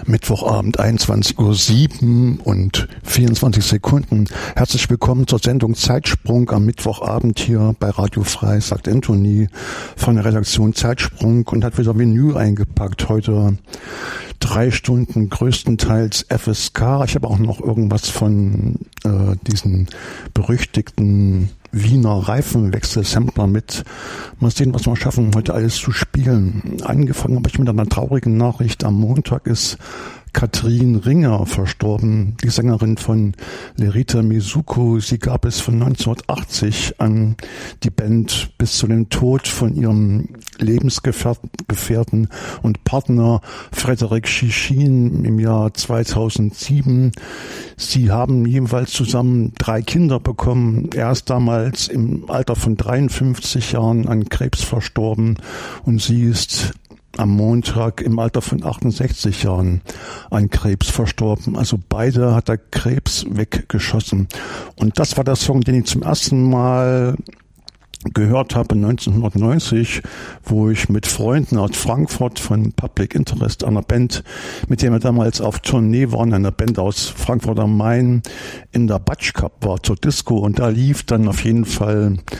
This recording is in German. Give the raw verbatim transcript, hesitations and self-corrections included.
Mittwochabend, einundzwanzig Uhr sieben und vierundzwanzig Sekunden. Herzlich willkommen zur Sendung Zeitsprung am Mittwochabend hier bei Radio Frei, sagt Anthony von der Redaktion Zeitsprung und hat wieder Vinyl eingepackt. Heute drei Stunden größtenteils F S K. Ich habe auch noch irgendwas von äh, diesen berüchtigten Wiener Reifenwechselsampler mit. Mal sehen, was wir schaffen, heute alles zu spielen. Angefangen habe ich mit einer traurigen Nachricht. Am Montag ist Katrin Ringer verstorben, die Sängerin von Lerita Mizuko. Sie gab es von neunzehnhundertachtzig an die Band bis zu dem Tod von ihrem Lebensgefährten und Partner Frederik Shichin im Jahr zweitausendsieben. Sie haben jeweils zusammen drei Kinder bekommen. Er ist damals im Alter von dreiundfünfzig Jahren an Krebs verstorben und sie ist am Montag im Alter von achtundsechzig Jahren an Krebs verstorben. Also beide hat der Krebs weggeschossen. Und das war der Song, den ich zum ersten Mal gehört habe neunzehnhundertneunzig, wo ich mit Freunden aus Frankfurt von Public Interest, einer Band, mit der wir damals auf Tournee waren, einer Band aus Frankfurt am Main, in der Batsch Cup war zur Disco und da lief dann auf jeden Fall